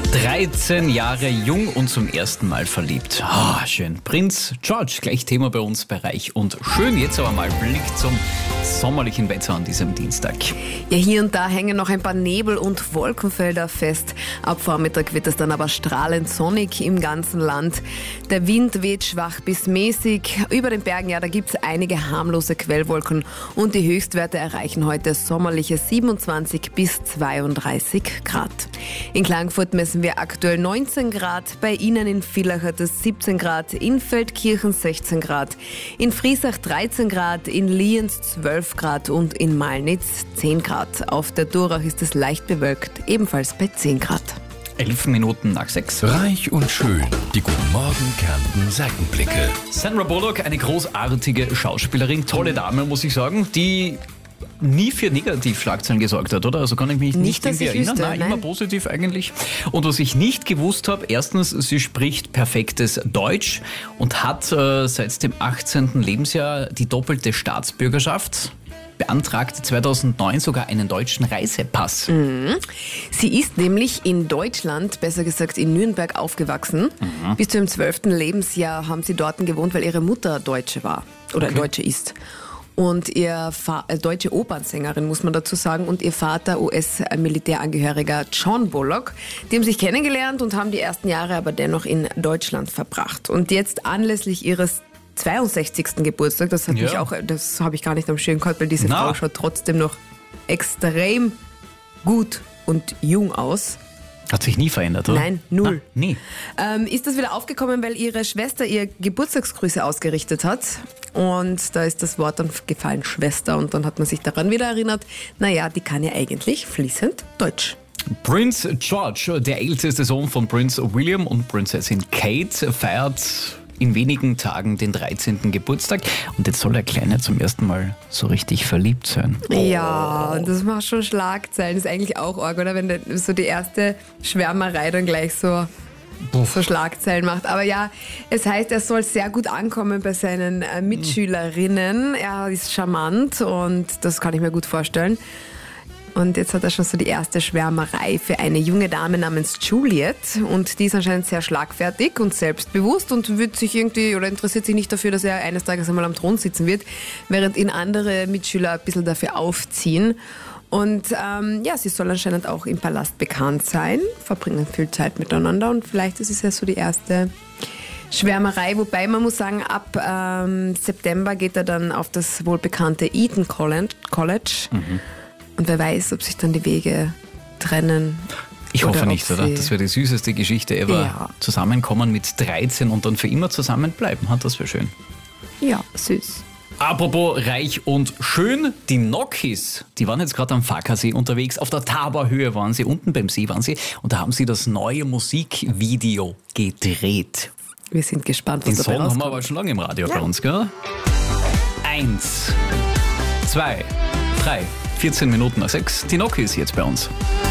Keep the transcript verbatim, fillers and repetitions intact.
dreizehn Jahre jung und zum ersten Mal verliebt. Ah, oh, schön. Prinz George, gleich Thema bei uns bei Reich und Schön. Jetzt aber mal Blick zum sommerlichen Wetter an diesem Dienstag. Ja, hier und da hängen noch ein paar Nebel- und Wolkenfelder fest. Ab Vormittag wird es dann aber strahlend sonnig im ganzen Land. Der Wind weht schwach bis mäßig. Über den Bergen, ja, da gibt es einige harmlose Quellwolken. Und die Höchstwerte erreichen heute sommerliche siebenundzwanzig bis zweiunddreißig Grad. In Klagenfurt messen wir aktuell neunzehn Grad, bei Ihnen in Villach hat es siebzehn Grad, in Feldkirchen sechzehn Grad, in Friesach dreizehn Grad, in Lienz zwölf Grad und in Malnitz zehn Grad. Auf der Durach ist es leicht bewölkt, ebenfalls bei zehn Grad. Elf Minuten nach sechs. Reich und Schön, die Guten Morgen Kärnten Seitenblicke. Sandra Bullock, eine großartige Schauspielerin, tolle Dame, muss ich sagen, die nie für Negativschlagzeilen gesorgt hat, oder? Also kann ich mich nicht, nicht irgendwie erinnern. Wüsste, nein, nein, immer positiv eigentlich. Und was ich nicht gewusst habe, erstens, sie spricht perfektes Deutsch und hat äh, seit dem achtzehnten Lebensjahr die doppelte Staatsbürgerschaft. Beantragte zweitausendneun sogar einen deutschen Reisepass. Mhm. Sie ist nämlich in Deutschland, besser gesagt in Nürnberg, aufgewachsen. Mhm. Bis zu ihrem zwölften Lebensjahr haben sie dort gewohnt, weil ihre Mutter Deutsche war oder Okay. Deutsche ist. Und ihr Fa- äh, deutsche Opernsängerin, muss man dazu sagen, und ihr Vater U S-Militärangehöriger John Bullock. Die haben sich kennengelernt und haben die ersten Jahre aber dennoch in Deutschland verbracht. Und jetzt anlässlich ihres zweiundsechzigsten Geburtstag, das hat Ja. mich auch, das habe ich gar nicht am Schirm gehabt, weil diese Na. Frau schaut trotzdem noch extrem gut und jung aus. Hat sich nie verändert, oder? Nein, null. Na, nie. Ähm, ist das wieder aufgekommen, weil ihre Schwester ihr Geburtstagsgrüße ausgerichtet hat. Und da ist das Wort dann gefallen, Schwester. Und dann hat man sich daran wieder erinnert, naja, die kann ja eigentlich fließend Deutsch. Prinz George, der älteste Sohn von Prinz William und Prinzessin Kate, feiert in wenigen Tagen den dreizehnten Geburtstag. Und jetzt soll der Kleine zum ersten Mal so richtig verliebt sein. Ja, und das macht schon Schlagzeilen. Ist eigentlich auch arg, oder? Wenn der, so die erste Schwärmerei dann gleich so, so Schlagzeilen macht. Aber ja, es heißt, er soll sehr gut ankommen bei seinen äh, Mitschülerinnen. Er ist charmant und das kann ich mir gut vorstellen. Und jetzt hat er schon so die erste Schwärmerei für eine junge Dame namens Juliet. Und die ist anscheinend sehr schlagfertig und selbstbewusst und wird sich irgendwie oder interessiert sich nicht dafür, dass er eines Tages einmal am Thron sitzen wird, während ihn andere Mitschüler ein bisschen dafür aufziehen. Und ähm, ja, sie soll anscheinend auch im Palast bekannt sein, verbringen viel Zeit miteinander und vielleicht ist es ja so die erste Schwärmerei, wobei man muss sagen, ab ähm, September geht er dann auf das wohlbekannte Eton College. Mhm. Und wer weiß, ob sich dann die Wege trennen. Ich oder hoffe ob nicht, oder? sie- Das wäre die süßeste Geschichte ever. Ja. Zusammenkommen mit dreizehn und dann für immer zusammenbleiben. Hat das wäre schön. Ja, süß. Apropos reich und schön, die Nokis, die waren jetzt gerade am Fackersee unterwegs. Auf der Taborhöhe waren sie, unten beim See waren sie. Und da haben sie das neue Musikvideo gedreht. Wir sind gespannt, Den was dabei Song haben wir rauskommt. aber schon lange im Radio Ja. bei uns, gell? Eins, zwei, drei, vierzehn Minuten nach sechs. Die Nokis jetzt bei uns.